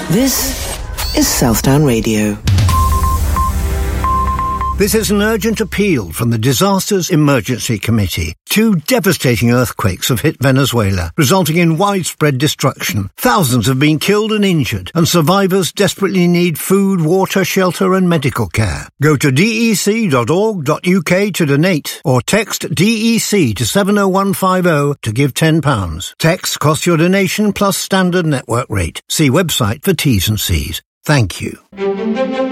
This is Southdown Radio. This is an urgent appeal from the Disasters Emergency Committee. 2 devastating earthquakes have hit Venezuela, resulting in widespread destruction. Thousands have been killed and injured, and survivors desperately need food, water, shelter and medical care. Go to dec.org.uk to donate, or text DEC to 70150 to give £10. Text costs your donation plus standard network rate. See website for T's and C's. Thank you.